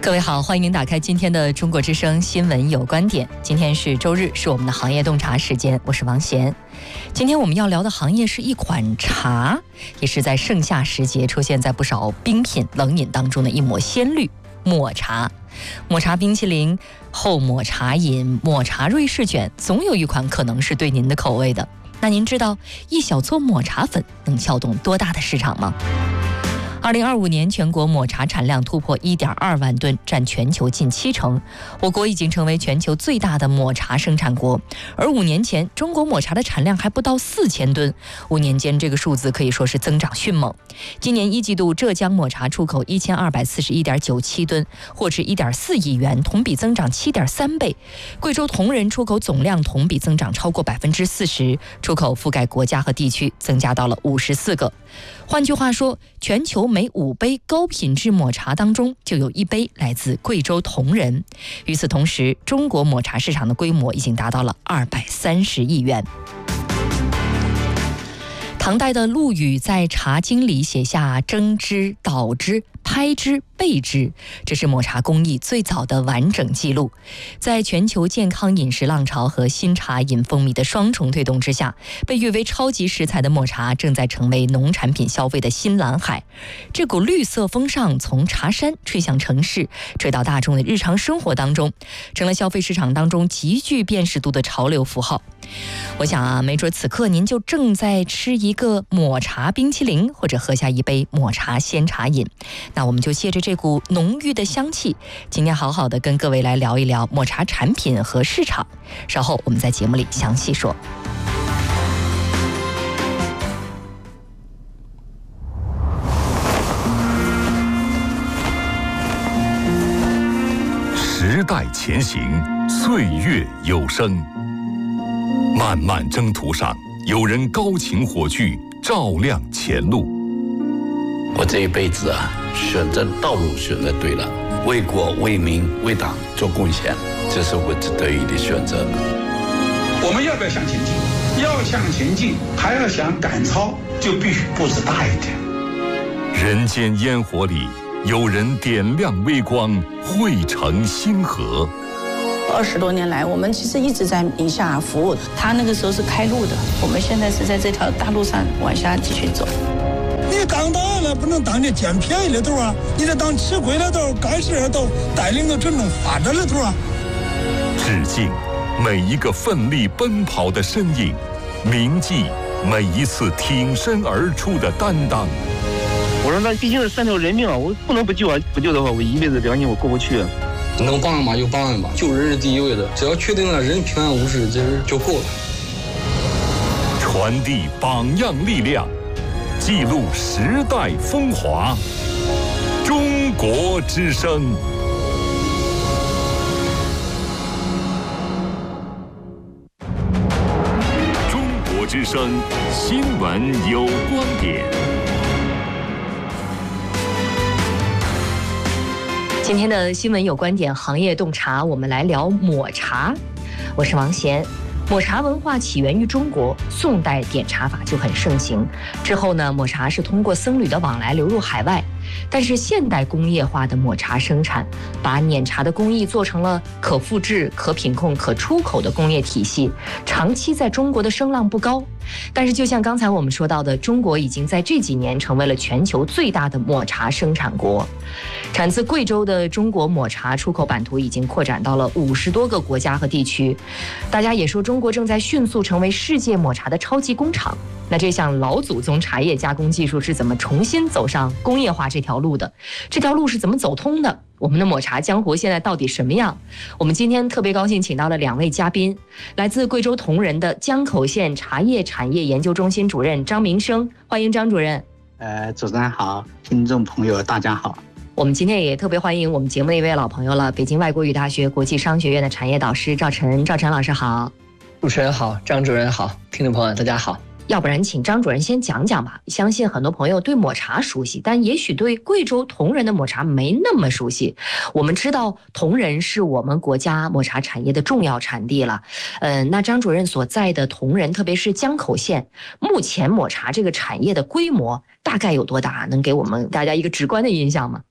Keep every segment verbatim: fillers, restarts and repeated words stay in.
各位好，欢迎您打开今天的中国之声新闻有观点。今天是周日，是我们的行业洞察时间，我是王贤。今天我们要聊的行业是一款茶，也是在盛夏时节出现在不少冰品冷饮当中的一抹鲜绿——抹茶。抹茶冰淇淋、厚抹茶饮、抹茶瑞士卷，总有一款可能是对您的口味的。那您知道一小撮抹茶粉能撬动多大的市场吗？二零二五年全国抹茶产量突破 一点二万吨，占全球近七成。我国已经成为全球最大的抹茶生产国，而五年前中国抹茶的产量还不到四千吨，五年间这个数字可以说是增长迅猛。今年一季度浙江抹茶出口一千二百四十一点九七吨，货值一点四亿元，同比增长七点三倍。贵州铜仁出口总量同比增长超过百分之四十，出口覆盖国家和地区增加到了五十四个。换句话说，全球每五杯高品质抹茶当中就有一杯来自贵州铜仁。与此同时，中国抹茶市场的规模已经达到了二百三十亿元。唐代的陆羽在《茶经》里写下蒸汁、捣汁、拍汁、焙汁，这是抹茶工艺最早的完整记录。在全球健康饮食浪潮和新茶饮风靡的双重推动之下，被誉为超级食材的抹茶正在成为农产品消费的新蓝海。这股绿色风尚从茶山吹向城市，吹到大众的日常生活当中，成了消费市场当中极具辨识度的潮流符号。我想啊，没准此刻您就正在吃一个抹茶冰淇淋，或者喝下一杯抹茶鲜茶饮。那我们就借着这股浓郁的香气，今天好好的跟各位来聊一聊抹茶产品和市场。稍后我们在节目里详细说。 时代前行，岁月有声。漫漫征途上，有人高擎火炬，照亮前路。 我这一辈子啊，选择道路选择对了，为国为民为党做贡献，这是我得意的选择。 我们要不要向前进？要向前进，还要想赶超，就必须步子大一点。 人间烟火里，有人点亮微光，汇成星河。 二十多年来，我们其实一直在宁夏服务。他那个时候是开路的，我们现在是在这条大路上往下继续走。 你当大了不能当这捡便宜的头啊，你得当吃亏的头，干事的头，带领着真正发展的头啊。 致敬每一个奋力奔跑的身影，铭记每一次挺身而出的担当。 我说那毕竟是三条人命啊，我不能不救啊！不救的话，我一辈子良心我过不去。 能帮嘛就帮吧，救人是第一位的，只要确定了人平安无事，这就够了。 传递榜样力量，记录时代风华。中国之声。中国之声新闻有观点。 今天的新闻有观点，行业洞察，我们来聊抹茶。我是王贤。抹茶文化起源于中国，宋代点茶法就很盛行。之后呢，抹茶是通过僧侣的往来流入海外。但是现代工业化的抹茶生产，把碾茶的工艺做成了可复制、可品控、可出口的工业体系，长期在中国的声浪不高。但是就像刚才我们说到的，中国已经在这几年成为了全球最大的抹茶生产国。产自贵州的中国抹茶出口版图已经扩展到了五十多个国家和地区。大家也说中国正在迅速成为世界抹茶的超级工厂。那这项老祖宗茶叶加工技术是怎么重新走上工业化这条路的？这条路是怎么走通的？我们的抹茶江湖现在到底什么样？我们今天特别高兴请到了两位嘉宾，来自贵州铜仁的江口县茶叶产业研究中心主任张明生，欢迎张主任。 呃，主持人好，听众朋友大家好。 我们今天也特别欢迎我们节目的一位老朋友了，北京外国语大学国际商学院的产业导师赵晨，赵晨老师好。 主持人好，张主任好，听众朋友大家好。 要不然请张主任先讲讲吧。相信很多朋友对抹茶熟悉，但也许对贵州铜仁的抹茶没那么熟悉。我们知道铜仁是我们国家抹茶产业的重要产地了。嗯、呃，那张主任所在的铜仁，特别是江口县，目前抹茶这个产业的规模大概有多大？能给我们大家一个直观的印象吗？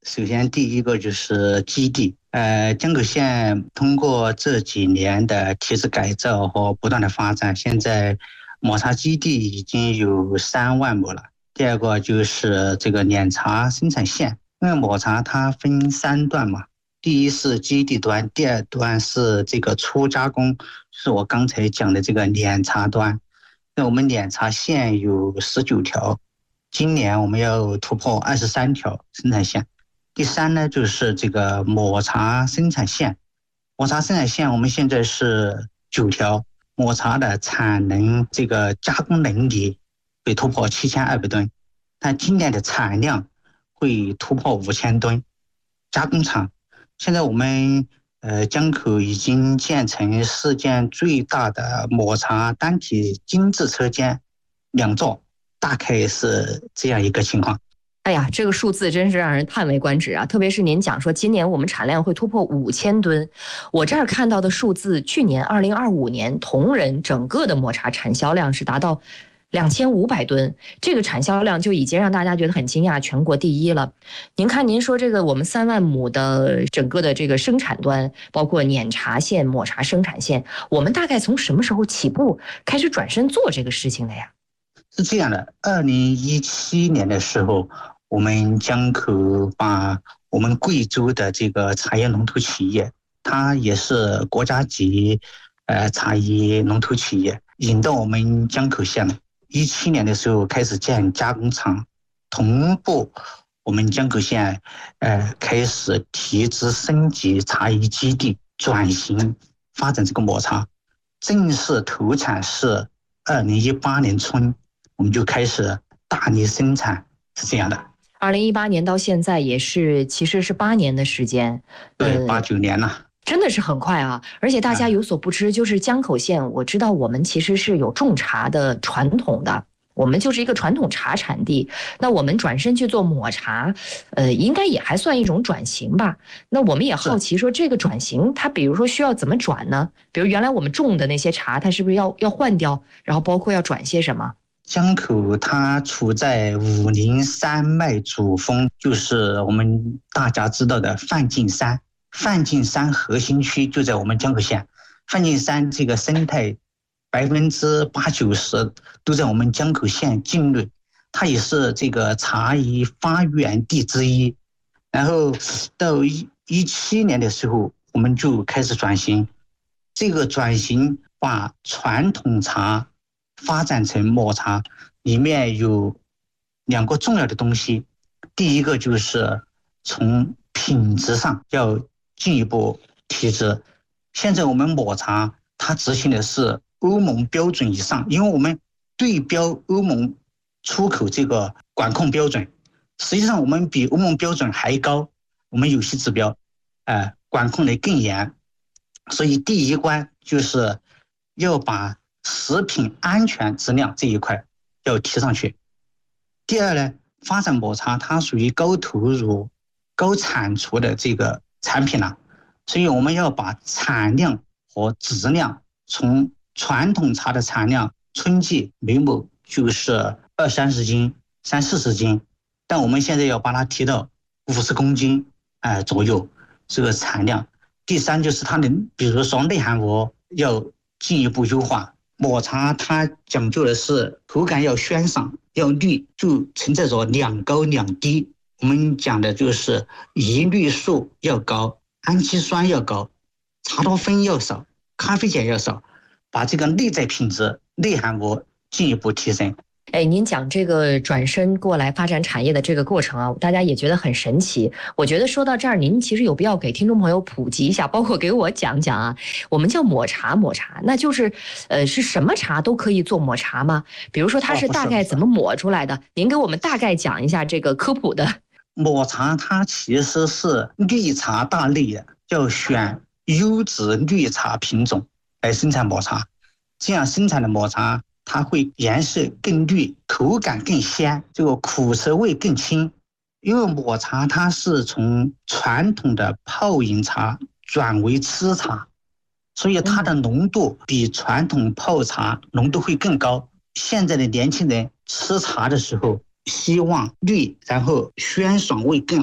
首先第一个就是基地，呃，江口县通过这几年的体制改造和不断的发展，现在抹茶基地已经有三万亩了。第二个就是这个碾茶生产线，因为抹茶它分三段嘛，第一是基地端，第二段是这个初加工，是我刚才讲的这个碾茶端。那我们碾茶线有十九条，今年我们要突破二十三条生产线。第三呢，就是这个抹茶生产线，抹茶生产线我们现在是九条，抹茶的产能这个加工能力会突破七千二百吨，但今年的产量会突破五千吨。加工厂现在我们呃江口已经建成世界最大的抹茶单体精制车间两座，大概是这样一个情况。 哎呀，这个数字真是让人叹为观止啊！特别是您讲说今年我们产量会突破五千吨，我这儿看到的数字，去年二零二五年同仁整个的抹茶产销量是达到两千五百吨，这个产销量就已经让大家觉得很惊讶，全国第一了。您看，您说这个我们三万亩的整个的这个生产端，包括碾茶线、抹茶生产线，我们大概从什么时候起步开始转身做这个事情的呀？ 是这样的，二零一七年的时候，我们江口把我们贵州的这个茶叶龙头企业，它也是国家级呃茶叶龙头企业，引到我们江口县了。一七年的时候开始建加工厂，同步我们江口县呃开始提质升级茶叶基地，转型发展这个抹茶，正式投产是二零一八年春，我们就开始大力生产，是这样的。 二零一八年到现在也是，其实是八年的时间， 对，八九年了。 真的是很快啊！而且大家有所不知，就是江口县，我知道我们其实是有种茶的传统的，我们就是一个传统茶产地。那我们转身去做抹茶，呃，应该也还算一种转型吧。那我们也好奇说，这个转型它比如说需要怎么转呢？比如原来我们种的那些茶，它是不是要要换掉？然后包括要转些什么？ 江口它处在武陵山脉主峰，就是我们大家知道的梵净山。梵净山核心区就在我们江口县，梵净山这个生态百分之八九十都在我们江口县境内，它也是这个茶叶发源地之一。然后到一一七年的时候，我们就开始转型，这个转型把传统茶发展成抹茶，里面有两个重要的东西。第一个就是从品质上要进一步提质。现在我们抹茶它执行的是欧盟标准以上，因为我们对标欧盟出口这个管控标准，实际上我们比欧盟标准还高，我们有些指标呃管控的更严。所以第一关就是要把食品安全质量这一块要提上去。第二呢，发展抹茶它属于高投入高产出的这个产品了，所以我们要把产量和质量从传统茶的产量春季每亩就是二三十斤三四十斤，但我们现在要把它提到五十公斤呃左右这个产量。第三就是它的比如说内含物要进一步优化。抹茶它讲究的是口感要鲜爽要绿，就存在着两高两低。我们讲的就是叶绿素要高，氨基酸要高，茶多酚要少，咖啡碱要少，把这个内在品质内含物进一步提升。 哎，您讲这个转身过来发展产业的这个过程啊，大家也觉得很神奇。我觉得说到这儿，您其实有必要给听众朋友普及一下，包括给我讲讲啊。我们叫抹茶，抹茶那就是，呃，是什么茶都可以做抹茶吗？比如说它是大概怎么抹出来的？您给我们大概讲一下这个科普的。 抹茶它其实是绿茶大类的，要选优质绿茶品种来生产抹茶，这样生产的抹茶它会颜色更绿，口感更鲜，这个苦涩味更轻。因为抹茶它是从传统的泡饮茶转为吃茶，所以它的浓度比传统泡茶浓度会更高。现在的年轻人吃茶的时候希望绿，然后鲜爽味更好，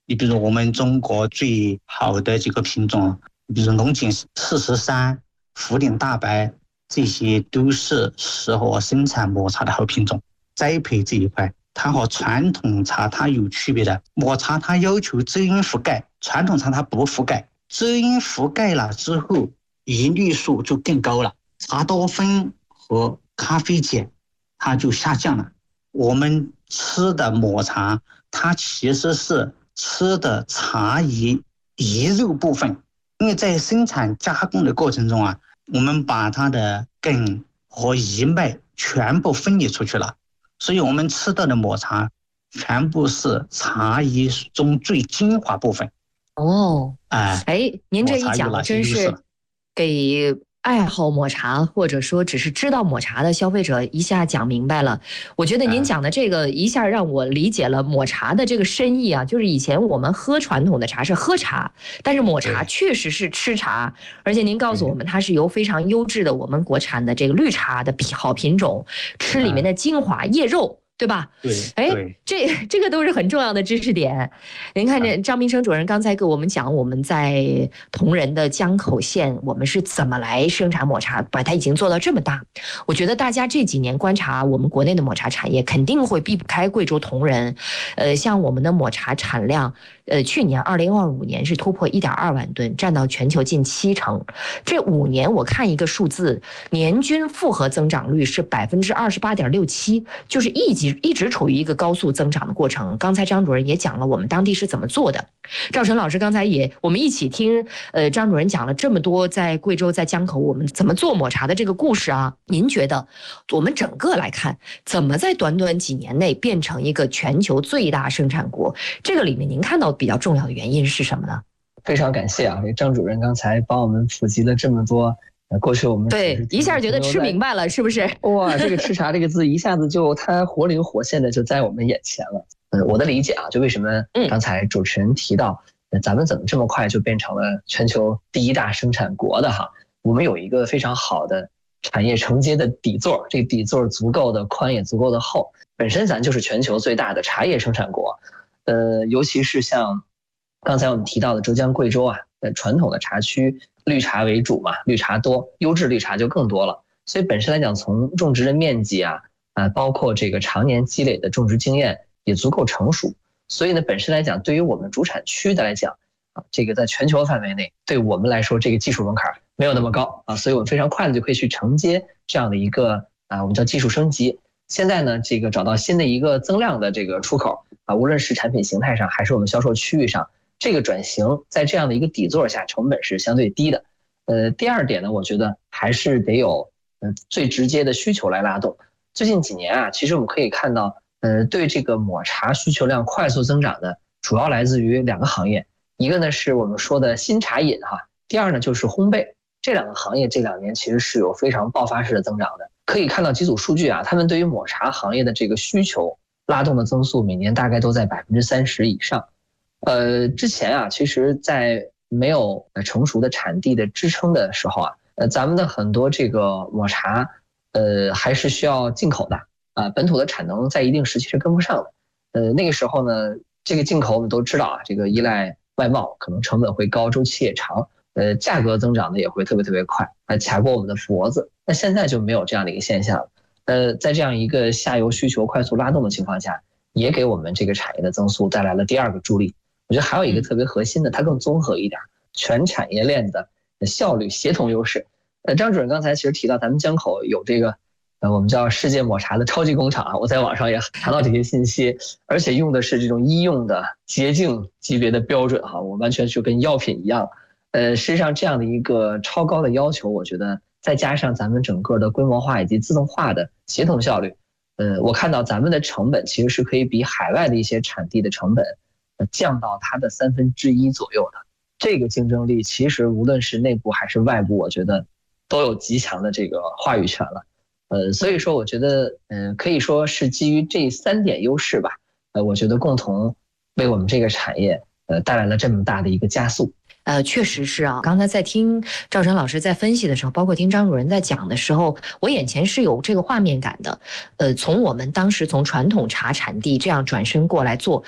你比如我们中国最好的几个品种，比如龙井四十三、涪陵大白，这些都是适合生产抹茶的好品种。栽培这一块，它和传统茶它有区别的。抹茶它要求遮阴覆盖，传统茶它不覆盖。遮阴覆盖了之后，叶绿素就更高了，茶多酚和咖啡碱它就下降了。我们吃的抹茶，它其实是吃的茶叶叶肉部分，因为在生产加工的过程中啊，我们把它的根和叶脉全部分离出去了，所以我们吃到的抹茶全部是茶叶中最精华部分。 哦， 哎， 哎，您这一讲真是给爱好抹茶或者说只是知道抹茶的消费者一下讲明白了。我觉得您讲的这个一下让我理解了抹茶的这个深意啊，就是以前我们喝传统的茶是喝茶，但是抹茶确实是吃茶，而且您告诉我们它是由非常优质的我们国产的这个绿茶的好品种，吃里面的精华叶肉。对吧？ 对， 哎，这这个都是很重要的知识点。您看这张明生主任刚才给我们讲，我们在铜仁的江口县，我们是怎么来生产抹茶，把它已经做到这么大。我觉得大家这几年观察我们国内的抹茶产业，肯定会避不开贵州铜仁。呃，像我们的抹茶产量，呃，去年二零二五年是突破一点二万吨，占到全球近七成。这五年我看一个数字，年均复合增长率是百分之二十八点六七，就是一级。一直处于一个高速增长的过程。刚才张主任也讲了我们当地是怎么做的。赵晨老师刚才也我们一起听，呃，张主任讲了这么多在贵州在江口我们怎么做抹茶的这个故事啊。您觉得我们整个来看，怎么在短短几年内变成一个全球最大生产国？这个里面您看到比较重要的原因是什么呢？ 非常感谢啊，张主任刚才帮我们普及了这么多。过去我们对一下觉得吃明白了，是不是？ 哇，这个吃茶这个字一下子就它活灵活现的就在我们眼前了。嗯，我的理解啊，就为什么刚才主持人提到，嗯、咱们怎么这么快就变成了全球第一大生产国的哈？我们有一个非常好的产业承接的底座，这个底座足够的宽也足够的厚。本身咱就是全球最大的茶叶生产国，呃，尤其是像刚才我们提到的浙江、贵州啊，呃，传统的茶区。绿茶为主嘛，绿茶多，优质绿茶就更多了。所以本身来讲，从种植的面积啊，啊，包括这个常年积累的种植经验也足够成熟。所以呢，本身来讲，对于我们主产区的来讲，啊，这个在全球范围内，对我们来说，这个技术门槛没有那么高啊，所以我们非常快的就可以去承接这样的一个啊，我们叫技术升级。现在呢，这个找到新的一个增量的这个出口啊，无论是产品形态上，还是我们销售区域上。这个转型在这样的一个底座下，成本是相对低的。呃，第二点呢，我觉得还是得有呃最直接的需求来拉动。最近几年啊，其实我们可以看到，呃，对这个抹茶需求量快速增长的，主要来自于两个行业，一个呢是我们说的新茶饮哈，第二呢就是烘焙。这两个行业这两年其实是有非常爆发式的增长的。可以看到几组数据啊，他们对于抹茶行业的这个需求拉动的增速，每年大概都在百分之三十以上。呃，之前啊，其实，在没有成熟的产地的支撑的时候啊，呃，咱们的很多这个抹茶，呃，还是需要进口的啊，本土的产能在一定时期是跟不上的。呃，那个时候呢，这个进口我们都知道啊，这个依赖外贸，可能成本会高，周期也长，呃，价格增长的也会特别特别快，啊，卡过我们的脖子。那现在就没有这样的一个现象了。呃，在这样一个下游需求快速拉动的情况下，也给我们这个产业的增速带来了第二个助力。我觉得还有一个特别核心的，它更综合一点，全产业链的效率协同优势。呃，张主任刚才其实提到咱们江口有这个，呃，我们叫世界抹茶的超级工厂啊，我在网上也查到这些信息，而且用的是这种医用的洁净级别的标准哈，我完全就跟药品一样。呃，实际上这样的一个超高的要求，我觉得再加上咱们整个的规模化以及自动化的协同效率，呃，我看到咱们的成本其实是可以比海外的一些产地的成本降到它的三分之一左右的。这个竞争力其实无论是内部还是外部，我觉得都有极强的这个话语权了。呃，所以说我觉得，嗯、呃，可以说是基于这三点优势吧，呃，我觉得共同为我们这个产业呃带来了这么大的一个加速。 呃，确实是啊。刚才在听赵晨老师在分析的时候，包括听张主任在讲的时候，我眼前是有这个画面感的。呃，从我们当时从传统茶产地这样转身过来做，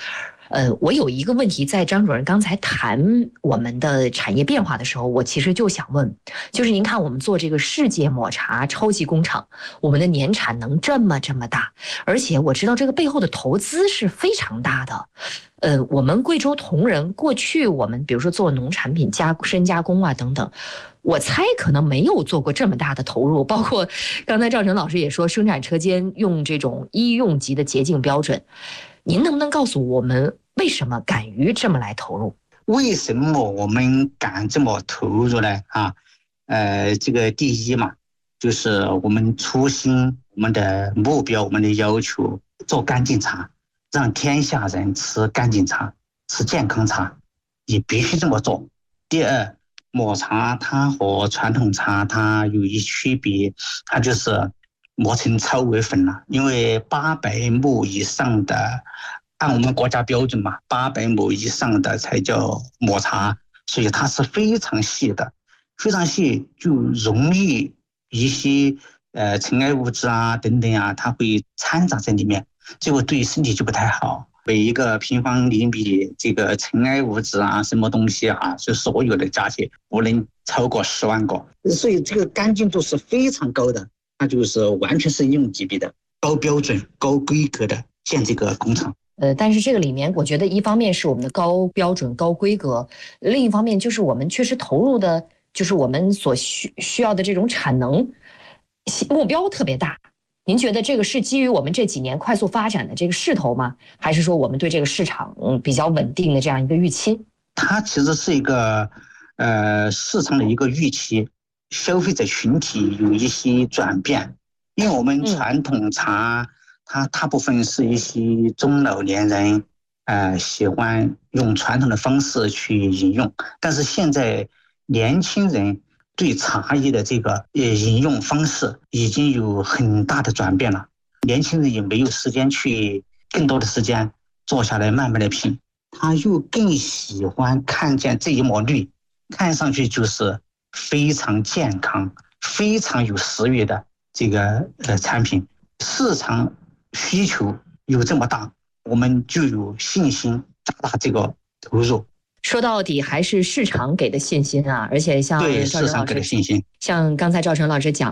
呃，我有一个问题，在张主任刚才谈我们的产业变化的时候，我其实就想问，就是您看我们做这个世界抹茶超级工厂，我们的年产能这么这么大，而且我知道这个背后的投资是非常大的。呃，我们贵州铜仁过去我们比如说做农产品加深加工啊等等，我猜可能没有做过这么大的投入，包括刚才赵晨老师也说，生产车间用这种医用级的洁净标准。您能不能告诉我们，为什么敢于这么来投入？ 为什么我们敢这么投入呢？啊，呃，这个第一嘛，就是我们初心、我们的目标、我们的要求，做干净茶，让天下人吃干净茶、吃健康茶，也必须这么做。第二，抹茶它和传统茶它有一区别，它就是磨成超微粉了，因为八百亩以上的，按我们国家标准嘛，八百亩以上的才叫抹茶，所以它是非常细的，非常细就容易一些呃尘埃物质啊等等啊，它会掺杂在里面，结果对身体就不太好。每一个平方厘米这个尘埃物质啊，什么东西啊，就所有的加起不能超过十万个，所以这个干净度是非常高的。它就是完全是应用级别的高标准、高规格的建这个工厂。 呃，但是这个里面，我觉得一方面是我们的高标准、高规格，另一方面就是我们确实投入的，就是我们所需需要的这种产能目标特别大。您觉得这个是基于我们这几年快速发展的这个势头吗？还是说我们对这个市场嗯比较稳定的这样一个预期？ 它其实是一个呃市场的一个预期。消费者群体有一些转变，因为我们传统茶、嗯、它大部分是一些中老年人呃喜欢用传统的方式去饮用，但是现在年轻人对茶叶的这个呃饮用方式已经有很大的转变了，年轻人也没有时间去更多的时间坐下来慢慢的品，他又更喜欢看见这一抹绿，看上去就是非常健康、非常有食欲的这个呃产品，市场需求有这么大，我们就有信心加大这个投入。 说到底还是市场给的信心啊，而且像对赵晨老师市场给的信心， 像刚才赵晨老师讲。